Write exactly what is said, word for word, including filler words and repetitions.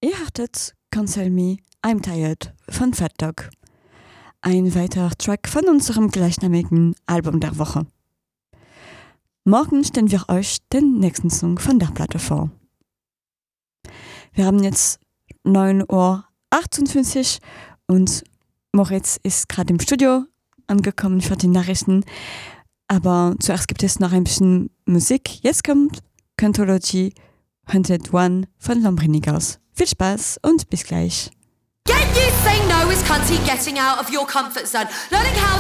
Ihr hörtet Cancel Me, I'm Tired von Fat Dog. Ein weiterer Track von unserem gleichnamigen Album der Woche. Morgen stellen wir euch den nächsten Song von der Platte vor. Wir haben jetzt neun Uhr achtundfünfzig und Moritz ist gerade im Studio angekommen für die Nachrichten. Aber zuerst gibt es noch ein bisschen Musik. Jetzt kommt Cantology hundertundeins von Lambrinigos. Viel Spaß und bis gleich. Can you say no is cunty getting out of your comfort zone? Learning how